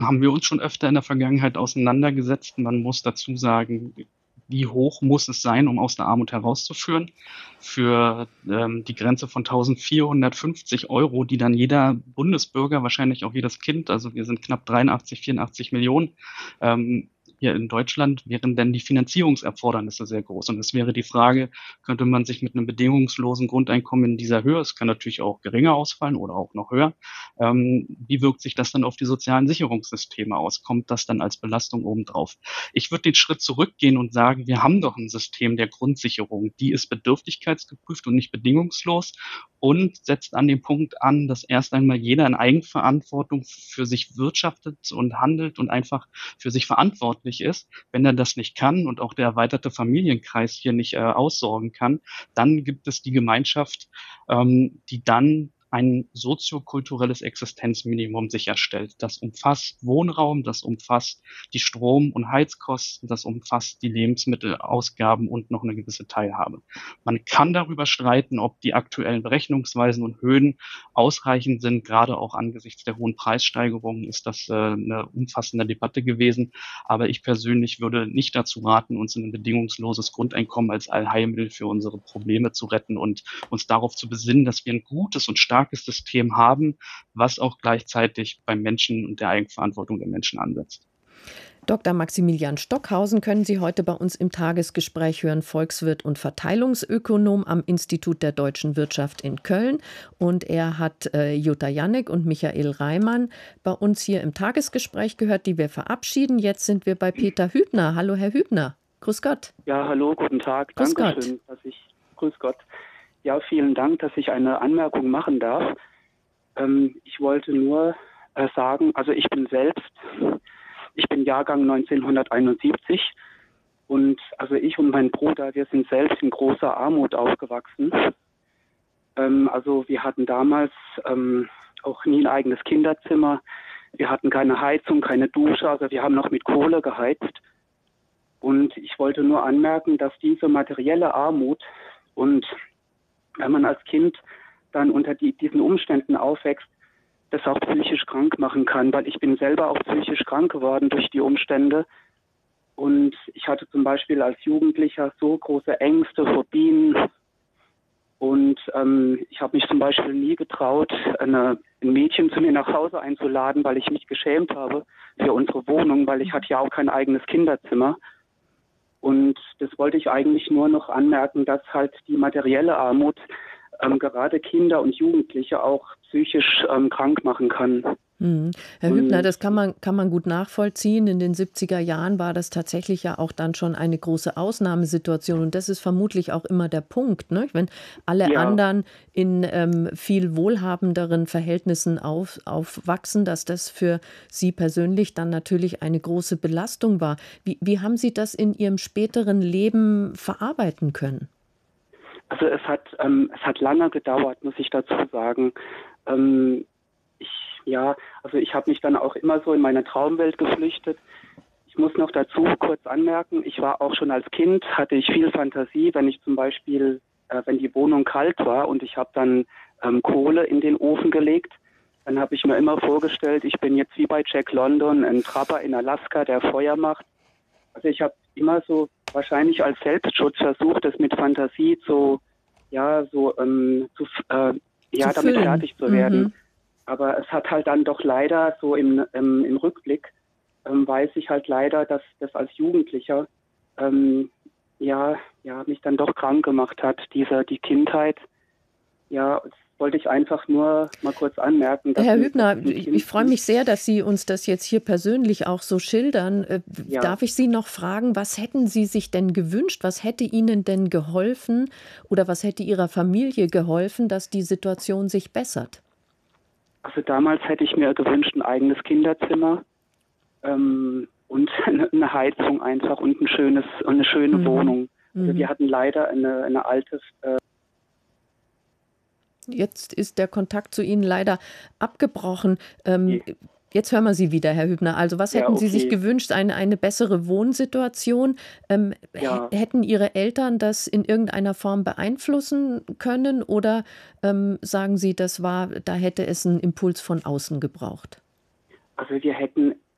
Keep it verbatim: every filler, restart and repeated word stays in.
haben wir uns schon öfter in der Vergangenheit auseinandergesetzt. Man muss dazu sagen, wie hoch muss es sein, um aus der Armut herauszuführen? Für ähm, die Grenze von eintausendvierhundertfünfzig Euro, die dann jeder Bundesbürger, wahrscheinlich auch jedes Kind, also wir sind knapp dreiundachtzig, vierundachtzig Millionen, ähm, hier in Deutschland wären denn die Finanzierungserfordernisse sehr groß. Und es wäre die Frage, könnte man sich mit einem bedingungslosen Grundeinkommen in dieser Höhe, es kann natürlich auch geringer ausfallen oder auch noch höher, ähm, wie wirkt sich das dann auf die sozialen Sicherungssysteme aus? Kommt das dann als Belastung obendrauf? Ich würde den Schritt zurückgehen und sagen, wir haben doch ein System der Grundsicherung, die ist bedürftigkeitsgeprüft und nicht bedingungslos und setzt an dem Punkt an, dass erst einmal jeder in Eigenverantwortung für sich wirtschaftet und handelt und einfach für sich verantwortlich ist. Wenn er das nicht kann und auch der erweiterte Familienkreis hier nicht äh, aussorgen kann, dann gibt es die Gemeinschaft, ähm, die dann ein soziokulturelles Existenzminimum sicherstellt. Das umfasst Wohnraum, das umfasst die Strom- und Heizkosten, das umfasst die Lebensmittelausgaben und noch eine gewisse Teilhabe. Man kann darüber streiten, ob die aktuellen Berechnungsweisen und Höhen ausreichend sind. Gerade auch angesichts der hohen Preissteigerungen ist das äh, eine umfassende Debatte gewesen. Aber ich persönlich würde nicht dazu raten, uns in ein bedingungsloses Grundeinkommen als Allheilmittel für unsere Probleme zu retten und uns darauf zu besinnen, dass wir ein gutes und starkes System haben, was auch gleichzeitig beim Menschen und der Eigenverantwortung der Menschen ansetzt. Doktor Maximilian Stockhausen können Sie heute bei uns im Tagesgespräch hören, Volkswirt und Verteilungsökonom am Institut der deutschen Wirtschaft in Köln. Und er hat äh, Jutta Jannek und Michael Reimann bei uns hier im Tagesgespräch gehört, die wir verabschieden. Jetzt sind wir bei Peter Hübner. Hallo, Herr Hübner. Grüß Gott. Ja, hallo, guten Tag. Grüß Dankeschön, Gott. dass ich, grüß Gott. Ja, vielen Dank, dass ich eine Anmerkung machen darf. Ähm, ich wollte nur äh, sagen, also ich bin selbst, ich bin Jahrgang neunzehnhunderteinundsiebzig und also ich und mein Bruder, wir sind selbst in großer Armut aufgewachsen. Ähm, also wir hatten damals ähm, auch nie ein eigenes Kinderzimmer. Wir hatten keine Heizung, keine Dusche, also wir haben noch mit Kohle geheizt. Und ich wollte nur anmerken, dass diese materielle Armut und wenn man als Kind dann unter die, diesen Umständen aufwächst, das auch psychisch krank machen kann, weil ich bin selber auch psychisch krank geworden durch die Umstände. Und ich hatte zum Beispiel als Jugendlicher so große Ängste, Phobien. Und ähm, ich habe mich zum Beispiel nie getraut, eine, ein Mädchen zu mir nach Hause einzuladen, weil ich mich geschämt habe für unsere Wohnung, weil ich hatte ja auch kein eigenes Kinderzimmer. Und das wollte ich eigentlich nur noch anmerken, dass halt die materielle Armut ähm, gerade Kinder und Jugendliche auch psychisch ähm, krank machen kann. Hm. Herr Und Hübner, das kann man, kann man gut nachvollziehen. In den siebziger Jahren war das tatsächlich ja auch dann schon eine große Ausnahmesituation. Und das ist vermutlich auch immer der Punkt, ne? Wenn alle ja, anderen in ähm, viel wohlhabenderen Verhältnissen auf, aufwachsen, dass das für Sie persönlich dann natürlich eine große Belastung war. Wie, wie haben Sie das in Ihrem späteren Leben verarbeiten können? also es hat ähm, es hat lange gedauert, muss ich dazu sagen. Ähm, ich ja, also ich habe mich dann auch immer so in meine Traumwelt geflüchtet. Ich muss noch dazu kurz anmerken, ich war auch schon als Kind, hatte ich viel Fantasie, wenn ich zum Beispiel, äh, wenn die Wohnung kalt war und ich habe dann ähm, Kohle in den Ofen gelegt, dann habe ich mir immer vorgestellt, ich bin jetzt wie bei Jack London, ein Trapper in Alaska, der Feuer macht. Also ich habe immer so wahrscheinlich als Selbstschutz versucht, das mit Fantasie zu, ja, so ähm, zu, äh, Zu ja, damit füllen. fertig zu werden. Mhm. Aber es hat halt dann doch leider so im, im, im Rückblick, ähm, weiß ich halt leider, dass das als Jugendlicher ähm, ja, ja, mich dann doch krank gemacht hat, diese, die Kindheit. Ja, das wollte ich einfach nur mal kurz anmerken, dass Herr in, dass Hübner, in ich, ich Kind freue mich sehr, dass Sie uns das jetzt hier persönlich auch so schildern. Äh, ja, Darf ich Sie noch fragen, was hätten Sie sich denn gewünscht? Was hätte Ihnen denn geholfen oder was hätte Ihrer Familie geholfen, dass die Situation sich bessert? also damals hätte ich mir gewünscht, ein eigenes Kinderzimmer ähm, und eine, eine Heizung einfach und ein schönes, eine schöne Mhm. Wohnung. Also wir Mhm. hatten leider eine, eine alte äh, Jetzt ist der Kontakt zu Ihnen leider abgebrochen. Ähm, jetzt hören wir Sie wieder, Herr Hübner. Also was ja, hätten Sie sich okay, gewünscht? Eine, eine bessere Wohnsituation? Ähm, hä- ja. hätten Ihre Eltern das in irgendeiner Form beeinflussen können? Oder ähm, sagen Sie, das war, da hätte es einen Impuls von außen gebraucht? Also wir hätten